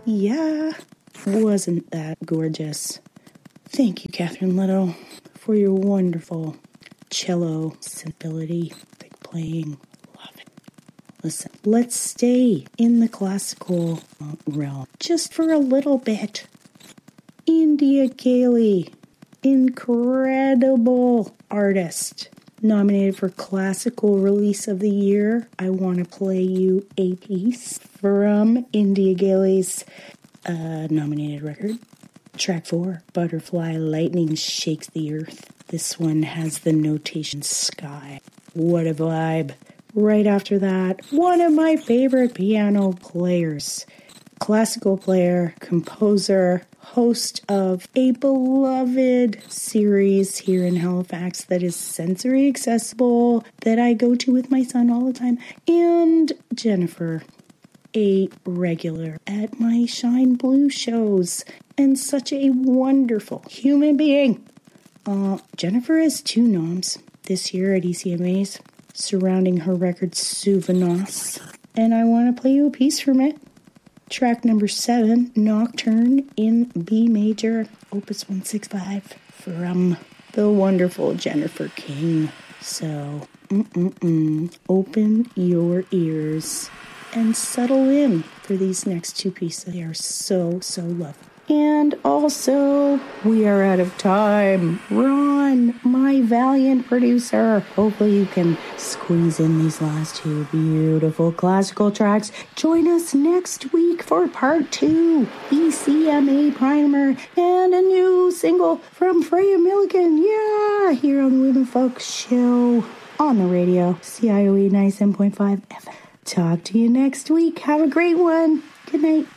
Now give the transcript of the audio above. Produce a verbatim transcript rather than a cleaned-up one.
Yeah, wasn't that gorgeous? Thank you, Catherine Little, for your wonderful cello sensibility, like playing. Love it. Listen, let's stay in the classical realm just for a little bit. India Gailey, incredible artist, nominated for Classical Release of the Year. I want to play you a piece from India Gailey's uh, nominated record. Track four, Butterfly Lightning Shakes the Earth. This one has the notation sky. What a vibe. Right after that, one of my favorite piano players, classical player, composer, host of a beloved series here in Halifax that is sensory accessible, that I go to with my son all the time, and Jennifer, a regular at my Shine Blue shows, and such a wonderful human being. Uh, Jennifer has two noms this year at E C M As surrounding her record Souvenirs, and I want to play you a piece from it. Track number seven, Nocturne in B major, opus one sixty-five, from the wonderful Jennifer King. So, mm-mm-mm, open your ears and settle in for these next two pieces. They are so, so lovely. And also, we are out of time. Ron, my valiant producer. Hopefully you can squeeze in these last two beautiful classical tracks. Join us next week for part two, E C M A Primer, and a new single from Freya Milligan. Yeah, here on the Women Folk Show on the radio, C I O E ninety-seven point five F M. Talk to you next week. Have a great one. Good night.